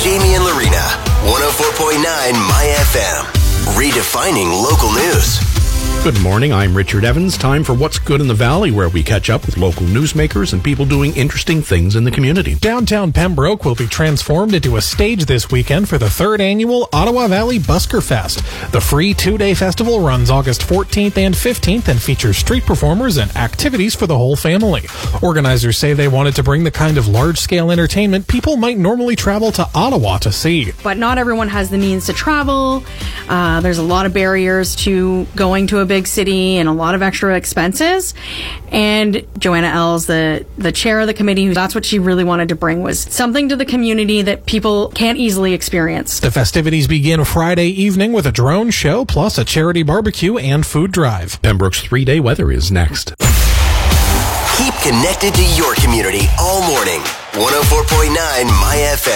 Jamie and Lorena, 104.9 My FM, redefining local news. Good morning, I'm Richard Evans. Time for What's Good in the Valley, where we catch up with local newsmakers and people doing interesting things in the community. Downtown Pembroke will be transformed into a stage this weekend for the 3rd annual Ottawa Valley Busker Fest. The free 2-day festival runs August 14th and 15th and features street performers and activities for the whole family. Organizers say they wanted to bring the kind of large-scale entertainment people might normally travel to Ottawa to see. But not everyone has the means to travel. There's a lot of barriers to going to a big city and a lot of extra expenses. And Joanna Ells, the chair of the committee, that's what she really wanted to bring, was something to the community that people can't easily experience. The festivities begin Friday evening with a drone show, plus a charity barbecue and food drive. Pembroke's 3-day weather is next. Keep connected to your community all morning. 104.9 My FM.